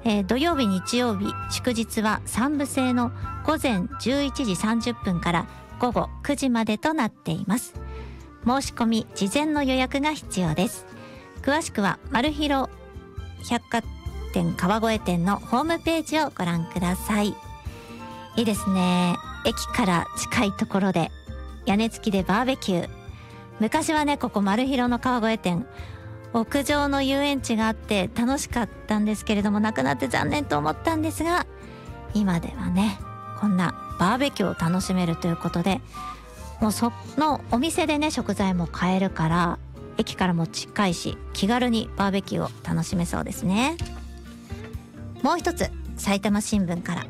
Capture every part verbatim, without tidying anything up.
えー、土曜日日曜日祝日はさん部制のごぜんじゅういちじさんじゅっぷんからごごくじまでとなっています。申し込み事前の予約が必要です。詳しくはマルヒロ百貨店川越店のホームページをご覧ください。いいですね。駅から近いところで屋根付きでバーベキュー。昔はね、ここマルヒロの川越店屋上の遊園地があって楽しかったんですけれども、なくなって残念と思ったんですが、今ではねこんなバーベキューを楽しめるということで、もうそのお店でね食材も買えるから駅からも近いし気軽にバーベキューを楽しめそうですね。もう一つ、埼玉新聞から、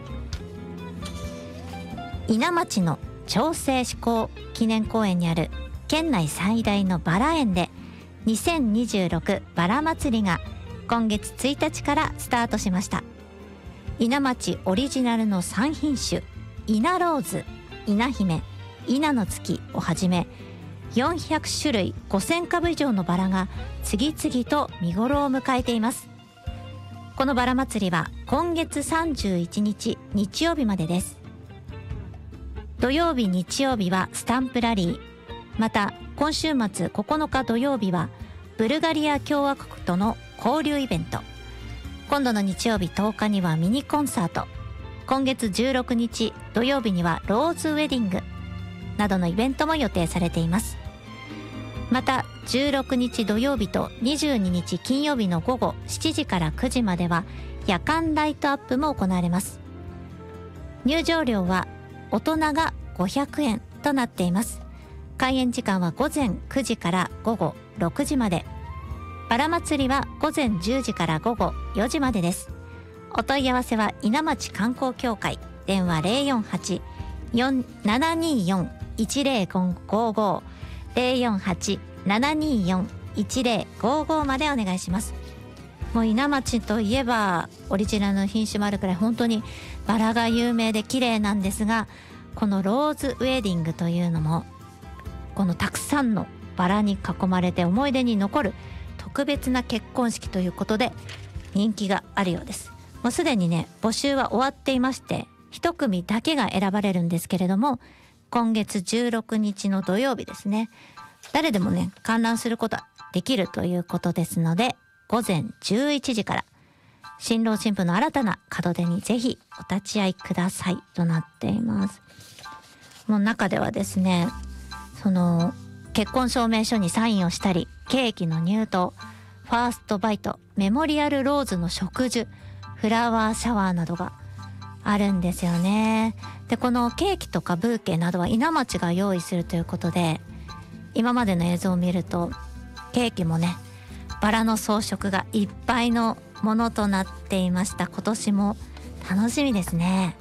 伊奈町の長生志向記念公園にある県内最大のバラ園でにせんにじゅうろくバラ祭りが今月ついたちからスタートしました。伊奈町オリジナルのさん品種、伊奈ローズ、伊奈姫、伊奈の月をはじめよんひゃくしゅるいごせんかぶ以上のバラが次々と見頃を迎えています。このバラ祭りは今月さんじゅういちにち日曜日までです。土曜日日曜日はスタンプラリー、また今週末ここのか土曜日はブルガリア共和国との交流イベント、今度の日曜日とおかにはミニコンサート、今月じゅうろくにち土曜日にはローズウェディングなどのイベントも予定されています。またじゅうろくにち土曜日とにじゅうににち金曜日の午後しちじからくじまでは夜間ライトアップも行われます。入場料は大人がごひゃくえんとなっています。開園時間はごぜんくじからごごろくじまで。バラ祭りはごぜんじゅうじからごごよじまでです。お問い合わせは伊奈町観光協会、電話 ゼロよんはち ななによん いちゼロごご ゼロよんはち ななによん いちゼロごごまでお願いします。もう伊奈町といえばオリジナルの品種もあるくらい本当にバラが有名で綺麗なんですが、このローズウェディングというのもこのたくさんのバラに囲まれて思い出に残る特別な結婚式ということで人気があるようです。もうすでにね募集は終わっていまして、一組だけが選ばれるんですけれども、今月じゅうろくにちの土曜日ですね、誰でもね観覧することはできるということですので、ごぜんじゅういちじから新郎新婦の新たな門出にぜひお立ち会いくださいとなっています。もう中ではですね、その結婚証明書にサインをしたり、ケーキの入刀、ファーストバイト、メモリアルローズの植樹、フラワーシャワーなどがあるんですよね。でこのケーキとかブーケなどは伊奈町が用意するということで、今までの映像を見るとケーキもねバラの装飾がいっぱいのものとなっていました。今年も楽しみですね。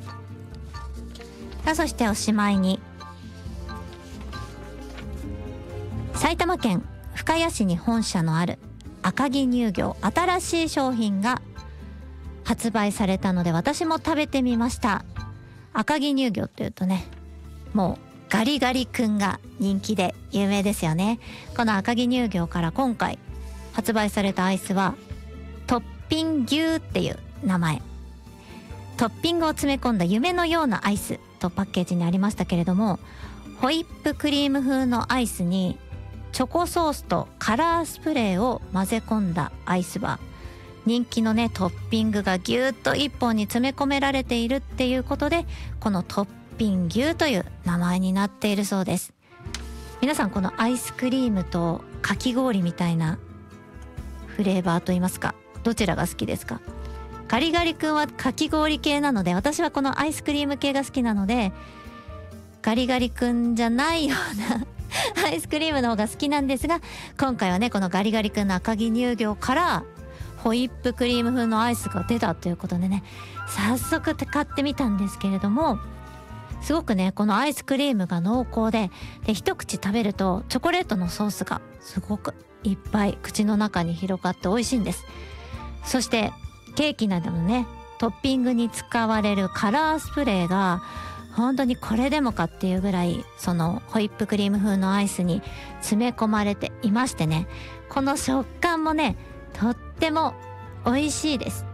さあそしておしまいに、埼玉県深谷市に本社のある赤城乳業、新しい商品が発売されたので私も食べてみました。赤城乳業というとね、もうガリガリ君が人気で有名ですよね。この赤城乳業から今回発売されたアイスはトッピン牛っていう名前、トッピングを詰め込んだ夢のようなアイスとパッケージにありましたけれども、ホイップクリーム風のアイスにチョコソースとカラースプレーを混ぜ込んだアイスは人気のねトッピングがぎゅーっと一本に詰め込められているっていうことで、このトッピン牛という名前になっているそうです。皆さんこのアイスクリームとかき氷みたいなフレーバーといいますか、どちらが好きですか？ガリガリ君はかき氷系なので、私はこのアイスクリーム系が好きなのでガリガリ君じゃないようなアイスクリームの方が好きなんですが、今回はねこのガリガリ君の赤城乳業からホイップクリーム風のアイスが出たということでね、早速買ってみたんですけれども、すごくねこのアイスクリームが濃厚で、で一口食べるとチョコレートのソースがすごくいっぱい口の中に広がって美味しいんです。そしてケーキなどのねトッピングに使われるカラースプレーが本当にこれでもかっていうぐらいそのホイップクリーム風のアイスに詰め込まれていましてね、この食感もねとっても美味しいです。